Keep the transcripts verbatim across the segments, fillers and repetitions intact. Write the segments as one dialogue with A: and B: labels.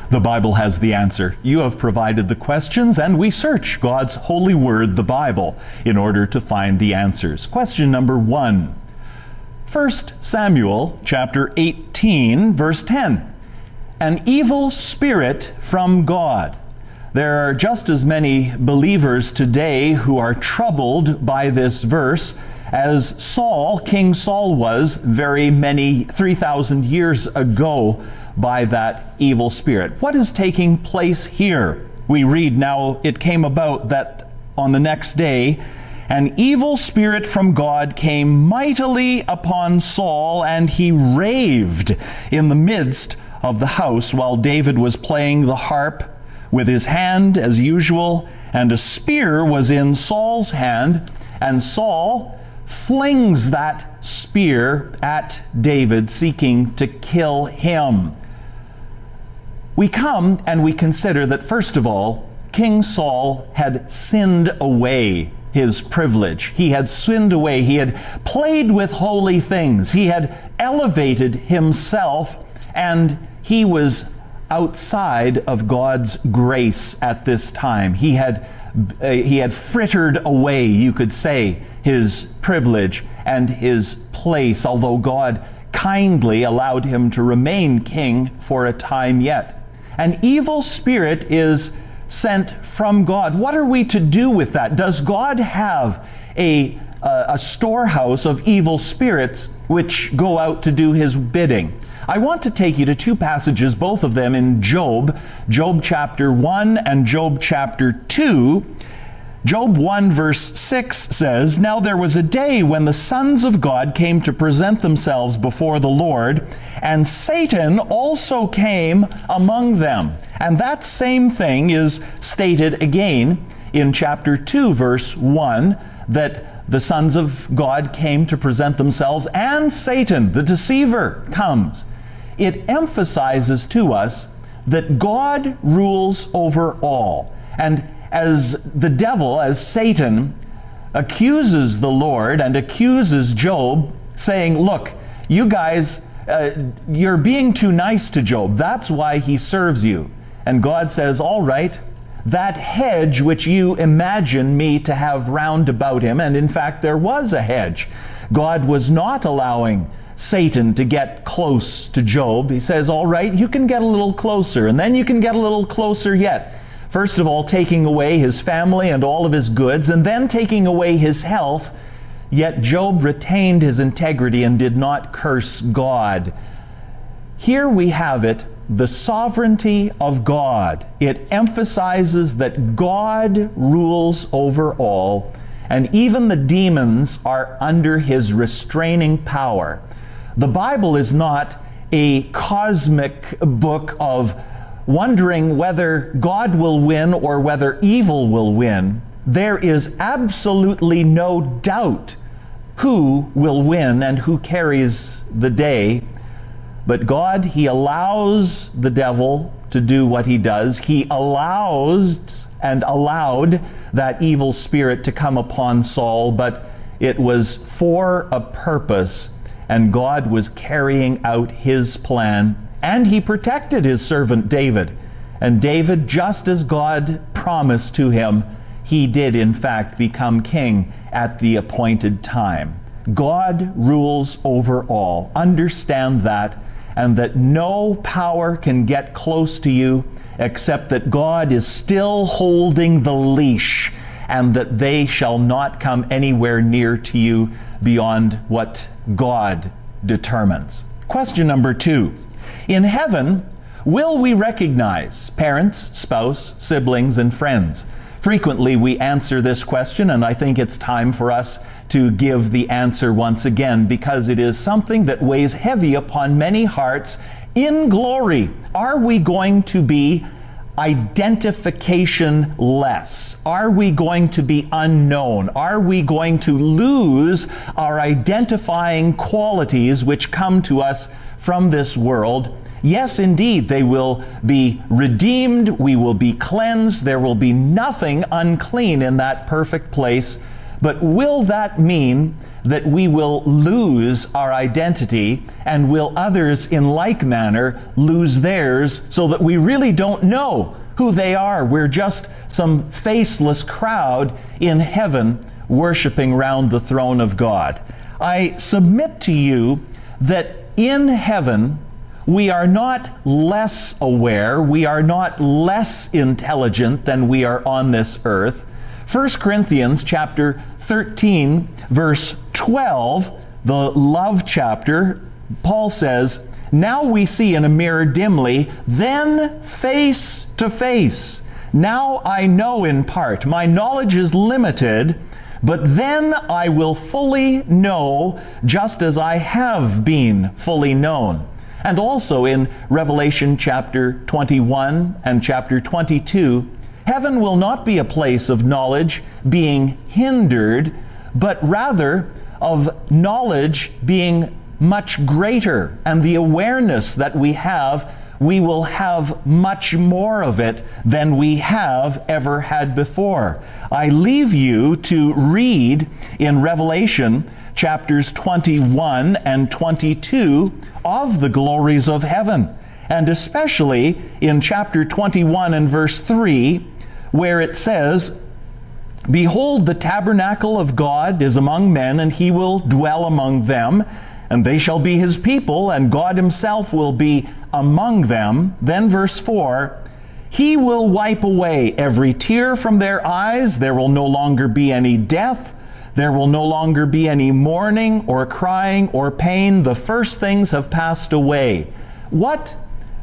A: The Bible has the answer. You have provided the questions, and we search God's holy word, the Bible, in order to find the answers. Question number one. First Samuel chapter eighteen, verse ten. An evil spirit from God. There are just as many believers today who are troubled by this verse as Saul, King Saul, was very many, three thousand years ago by that evil spirit. What is taking place here? We read, now it came about that on the next day, an evil spirit from God came mightily upon Saul, and he raved in the midst of the house while David was playing the harp with his hand as usual, and a spear was in Saul's hand, and Saul flings that spear at David, seeking to kill him. We come and we consider that, first of all, King Saul had sinned away his privilege. He had sinned away. He had played with holy things. He had elevated himself, and he was outside of God's grace at this time. He had uh, he had frittered away, you could say, his privilege and his place, although God kindly allowed him to remain king for a time yet. An evil spirit is sent from God. What are we to do with that? Does God have a, a, a storehouse of evil spirits which go out to do his bidding? I want to take you to two passages, both of them in Job, Job chapter one and Job chapter two. Job one verse six says, "Now there was a day when the sons of God came to present themselves before the Lord, and Satan also came among them." And that same thing is stated again in chapter two verse one, that the sons of God came to present themselves, and Satan, the deceiver, comes. It emphasizes to us that God rules over all. And as the devil, as Satan, accuses the Lord and accuses Job, saying, look, you guys, uh, you're being too nice to Job. That's why he serves you. And God says, all right, that hedge which you imagine me to have round about him, and in fact there was a hedge. God was not allowing Satan to get close to Job. He says, all right, you can get a little closer, and then you can get a little closer yet. First of all, taking away his family and all of his goods, and then taking away his health. Yet Job retained his integrity and did not curse God. Here we have it, the sovereignty of God. It emphasizes that God rules over all, and even the demons are under his restraining power. The Bible is not a cosmic book of wondering whether God will win or whether evil will win. There is absolutely no doubt who will win and who carries the day. But God, he allows the devil to do what he does. He allows and allowed that evil spirit to come upon Saul, but it was for a purpose, and God was carrying out his plan, and he protected his servant David. And David, just as God promised to him, he did in fact become king at the appointed time. God rules over all. Understand that, and that no power can get close to you except that God is still holding the leash, and that they shall not come anywhere near to you beyond what God determines. Question number two. In heaven, will we recognize parents, spouse, siblings, and friends? Frequently we answer this question, and I think it's time for us to give the answer once again, because it is something that weighs heavy upon many hearts. In glory, are we going to be identification-less? Are we going to be unknown? Are we going to lose our identifying qualities which come to us from this world? Yes, indeed, they will be redeemed, we will be cleansed, there will be nothing unclean in that perfect place. But will that mean that we will lose our identity, and will others in like manner lose theirs, so that we really don't know who they are? We're just some faceless crowd in heaven worshiping round the throne of God. I submit to you that in heaven we are not less aware, we are not less intelligent than we are on this earth. First Corinthians chapter thirteen, verse twelve, the love chapter, Paul says, "Now we see in a mirror dimly, then face to face. Now I know in part, my knowledge is limited, but then I will fully know, just as I have been fully known." And also in Revelation chapter twenty-one and chapter twenty-two, heaven will not be a place of knowledge being hindered, but rather of knowledge being much greater. And the awareness that we have, we will have much more of it than we have ever had before. I leave you to read in Revelation chapters twenty-one and twenty-two of the glories of heaven, and especially in chapter twenty-one and verse three, where it says, "Behold, the tabernacle of God is among men, and he will dwell among them, and they shall be his people, and God himself will be among them." Then verse four, "He will wipe away every tear from their eyes. There will no longer be any death. There will no longer be any mourning or crying or pain. The first things have passed away." What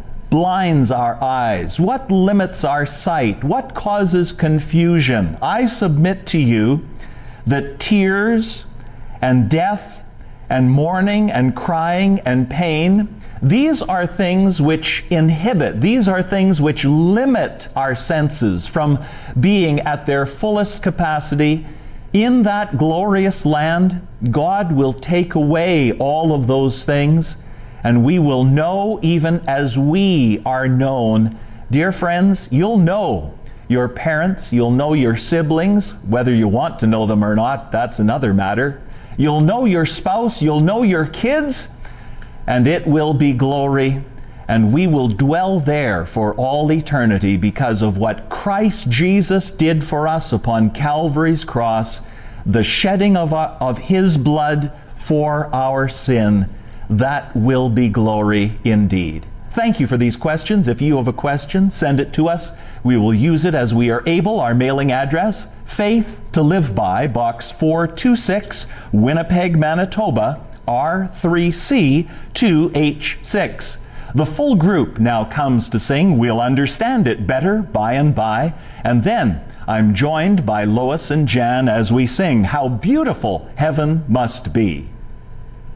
A: blinds our eyes? What limits our sight? What causes confusion? I submit to you that tears and death and mourning and crying and pain, these are things which inhibit, these are things which limit our senses from being at their fullest capacity. In that glorious land, God will take away all of those things, and we will know even as we are known. Dear friends, you'll know your parents, you'll know your siblings, whether you want to know them or not, that's another matter. You'll know your spouse, you'll know your kids, and it will be glory, and we will dwell there for all eternity because of what Christ Jesus did for us upon Calvary's cross, the shedding of, our, of his blood for our sin. That will be glory indeed. Thank you for these questions. If you have a question, send it to us. We will use it as we are able. Our mailing address, Faith to Live By, Box four two six, Winnipeg, Manitoba, R three C two H six. The full group now comes to sing "We'll Understand It Better by and by," and then I'm joined by Lois and Jan as we sing "How Beautiful Heaven Must Be."